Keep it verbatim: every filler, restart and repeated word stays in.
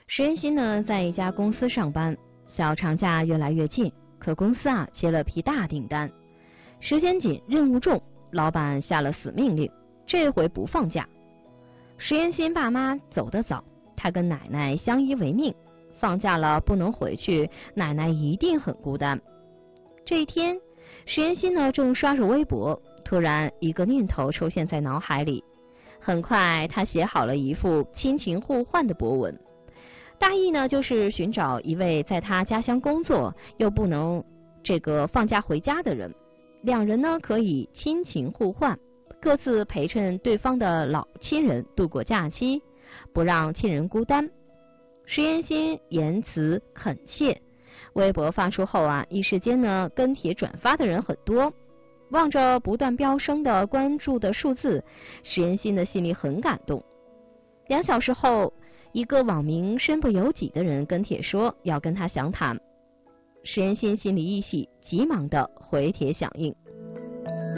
石原新呢在一家公司上班，小长假越来越近，可公司啊接了批大订单，时间紧，任务重，老板下了死命令，这回不放假。石原新爸妈走得早，他跟奶奶相依为命，放假了不能回去，奶奶一定很孤单。这一天，石原新呢正刷着微博，突然一个念头出现在脑海里。很快他写好了一幅亲情互换的博文，大意呢就是寻找一位在他家乡工作又不能这个放假回家的人，两人呢可以亲情互换，各自陪衬对方的老亲人度过假期，不让亲人孤单。石原新言辞恳切，微博发出后啊，一时间呢跟帖转发的人很多。望着不断飙升的关注的数字，石原新的心里很感动。两小时后，一个网名身不由己的人跟帖说要跟他详谈。石原新心里一喜，急忙的回帖响应。